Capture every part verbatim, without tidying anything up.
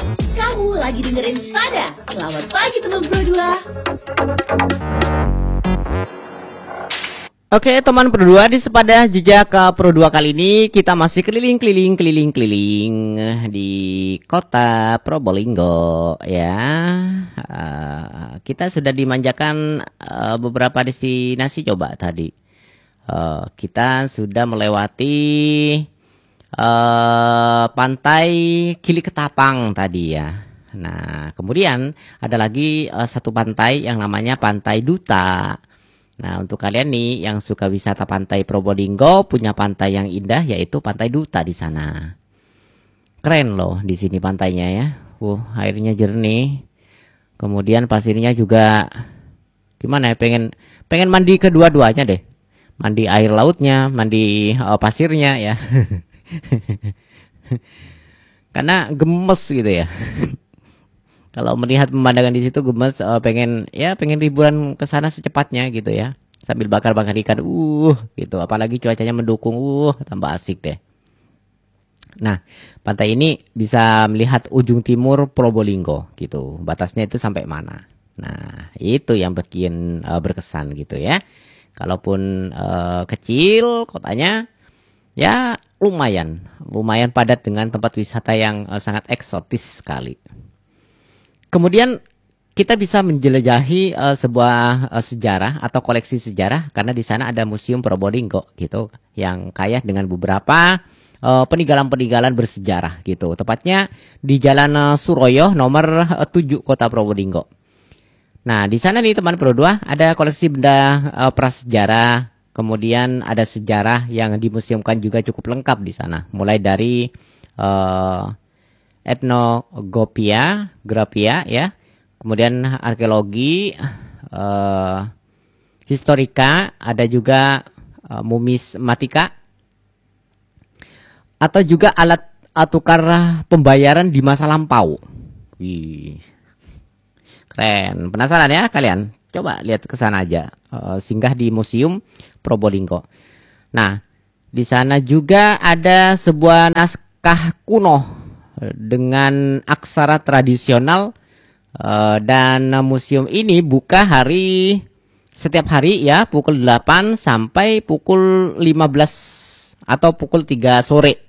Kamu lagi dengerin Spada. Selamat pagi teman Pro dua. Oke teman Pro dua, di Sepada Jejak Pro dua kali ini kita masih keliling-keliling keliling-keliling di kota Probolinggo ya. Uh, kita sudah dimanjakan uh, beberapa destinasi coba tadi. Uh, kita sudah melewati uh, pantai Gili Ketapang tadi ya. Nah kemudian ada lagi uh, satu pantai yang namanya Pantai Duta. Nah, untuk kalian nih yang suka wisata pantai Probolinggo, punya pantai yang indah yaitu Pantai Duta di sana. Keren loh di sini pantainya ya. Wuh, airnya jernih. Kemudian pasirnya juga gimana ya? Pengen pengen mandi kedua-duanya deh. Mandi air lautnya, mandi uh, pasirnya ya. Karena gemes gitu ya. Kalau melihat pemandangan di situ gemes, uh, pengen ya pengen liburan ke sana secepatnya gitu ya. Sambil bakar-bakar ikan, uh gitu. Apalagi cuacanya mendukung, uh tambah asik deh. Nah, pantai ini bisa melihat ujung timur Probolinggo gitu. Batasnya itu sampai mana? Nah, itu yang bikin uh, berkesan gitu ya. Kalaupun uh, kecil kotanya, ya lumayan, lumayan padat dengan tempat wisata yang uh, sangat eksotis sekali. Kemudian kita bisa menjelajahi uh, sebuah uh, sejarah atau koleksi sejarah karena di sana ada Museum Probolinggo gitu yang kaya dengan beberapa uh, peninggalan-peninggalan bersejarah gitu. Tepatnya di Jalan uh, Suroyo nomor uh, tujuh Kota Probolinggo. Nah, di sana nih teman Pro dua ada koleksi benda uh, prasejarah, kemudian ada sejarah yang dimuseumkan juga cukup lengkap di sana. Mulai dari uh, etnografia, grafia ya, kemudian arkeologi, uh, historika, ada juga uh, numismatika, atau juga alat tukar pembayaran di masa lampau. Wih, keren. Penasaran ya kalian? Coba lihat ke sana aja, uh, singgah di Museum Probolinggo. Nah, di sana juga ada sebuah naskah kuno dengan aksara tradisional uh, dan museum ini buka hari setiap hari ya pukul delapan sampai pukul lima belas atau pukul tiga sore.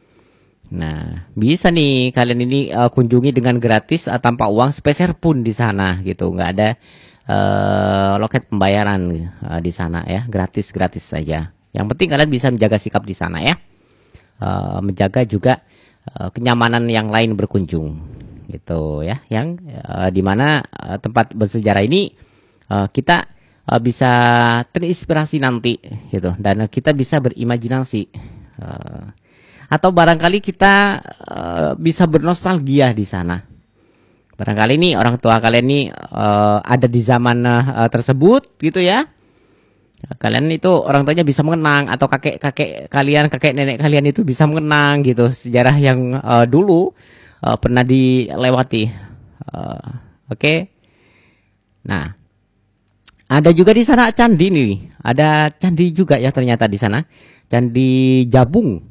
Nah, bisa nih kalian ini uh, kunjungi dengan gratis uh, tanpa uang sepeser pun di sana gitu. Nggak ada uh, loket pembayaran uh, di sana ya, gratis-gratis saja. Yang penting kalian bisa menjaga sikap di sana ya. Uh, menjaga juga Uh, kenyamanan yang lain berkunjung gitu ya, yang uh, dimana uh, tempat bersejarah ini uh, kita uh, bisa terinspirasi nanti gitu, dan uh, kita bisa berimajinasi uh, atau barangkali kita uh, bisa bernostalgia di sana. Barangkali nih orang tua kalian nih uh, ada di zaman uh, tersebut gitu ya. Kalian itu orang tuanya bisa mengenang, atau kakek-kakek kalian, kakek nenek kalian itu bisa mengenang gitu sejarah yang uh, dulu uh, pernah dilewati. Uh, Oke. Okay? Nah, ada juga di sana candi nih. Ada candi juga ya ternyata di sana. Candi Jabung.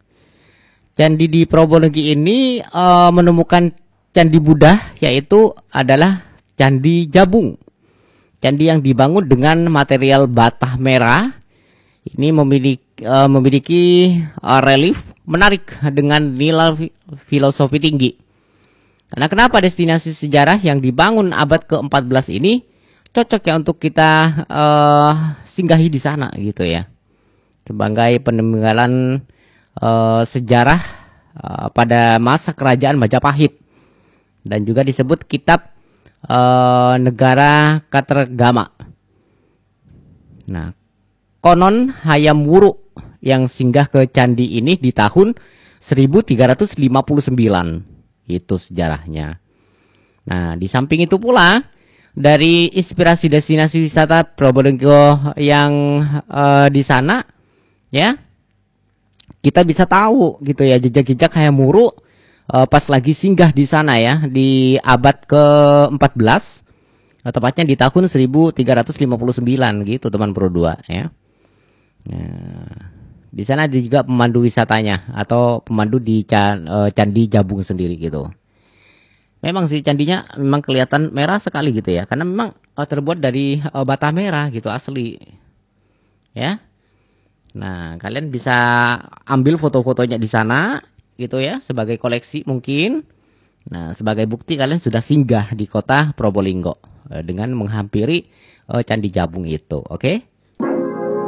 Candi di Probolinggo ini uh, menemukan candi Buddha, yaitu adalah Candi Jabung. Candi yang dibangun dengan material bata merah ini memiliki uh, memiliki uh, relief menarik dengan nilai filosofi tinggi. Karena kenapa destinasi sejarah yang dibangun abad ke empat belas ini cocok ya untuk kita uh, singgahi di sana gitu ya. Sebagai peninggalan uh, sejarah uh, pada masa kerajaan Majapahit, dan juga disebut kitab Uh, negara Katergama. Nah, konon Hayam Wuruk yang singgah ke candi ini di tahun seribu tiga ratus lima puluh sembilan. Itu sejarahnya. Nah, di samping itu pula dari inspirasi destinasi wisata Probolinggo yang uh, di sana ya, kita bisa tahu gitu ya jejak-jejak Hayam Wuruk Uh, pas lagi singgah di sana ya di abad ke empat belas, uh, tepatnya di tahun seribu tiga ratus lima puluh sembilan gitu teman Pro dua ya. Nah, di sana ada juga pemandu wisatanya atau pemandu di Candi Jabung sendiri gitu. Memang sih candinya memang kelihatan merah sekali gitu ya, karena memang eh, terbuat dari eh, bata merah gitu asli, ya. Nah, kalian bisa ambil foto-fotonya di sana gitu ya sebagai koleksi mungkin. Nah, sebagai bukti kalian sudah singgah di kota Probolinggo eh, dengan menghampiri eh, Candi Jabung itu, oke?